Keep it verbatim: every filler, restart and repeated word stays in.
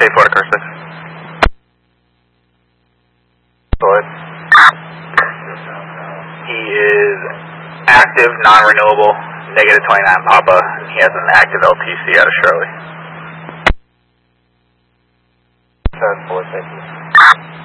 eight four to car six. Floyd. He is active, non-renewable, negative twenty-nine Papa. He has an active L T C out of Shirley. Four, thank you.